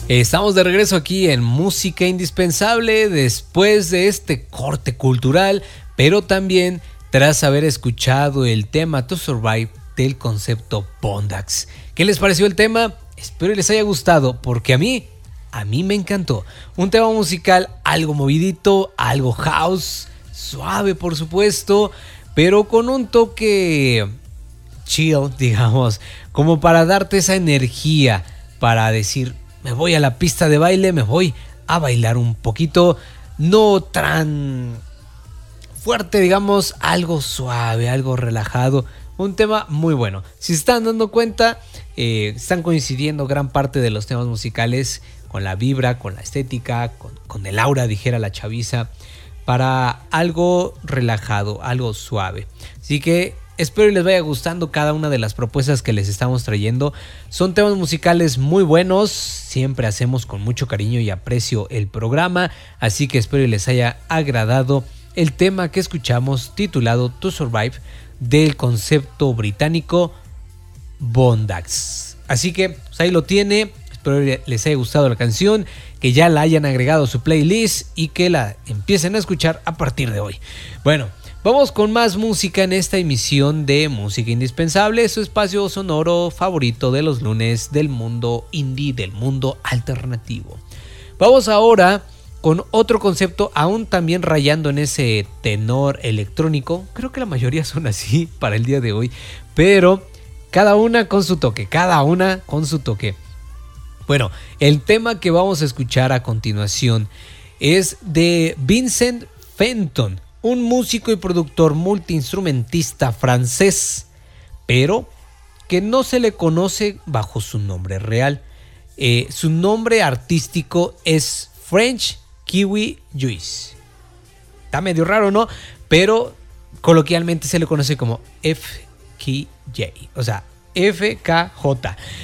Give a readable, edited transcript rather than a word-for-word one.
Estamos de regreso aquí en Música Indispensable después de este corte cultural, pero también tras haber escuchado el tema To Survive del concepto Bondax. ¿Qué les pareció el tema? Espero les haya gustado porque a mí me encantó. Un tema musical algo movidito, algo house, suave por supuesto, pero con un toque chill, digamos, como para darte esa energía para decir, me voy a la pista de baile, me voy a bailar un poquito, no tan fuerte, digamos, algo suave, algo relajado. Un tema muy bueno. Si se están dando cuenta, están coincidiendo gran parte de los temas musicales con la vibra, con la estética, con el aura, dijera la chaviza, para algo relajado, algo suave. Así que espero y les vaya gustando cada una de las propuestas que les estamos trayendo. Son temas musicales muy buenos, siempre hacemos con mucho cariño y aprecio el programa, así que espero y les haya agradado el tema que escuchamos titulado To Survive del concepto británico Bondax. Así que pues ahí lo tiene, espero les haya gustado la canción, que ya la hayan agregado a su playlist y que la empiecen a escuchar a partir de hoy. Bueno, vamos con más música en esta emisión de Música Indispensable, su espacio sonoro favorito de los lunes del mundo indie, del mundo alternativo. Vamos ahora con otro concepto, aún también rayando en ese tenor electrónico. Creo que la mayoría son así para el día de hoy, pero cada una con su toque, Bueno, el tema que vamos a escuchar a continuación es de Vincent Fenton, un músico y productor multiinstrumentista francés, pero que no se le conoce bajo su nombre real. Su nombre artístico es French Kiwi Juice. Está medio raro, ¿no? Pero coloquialmente se le conoce como FKJ, o sea, FKJ.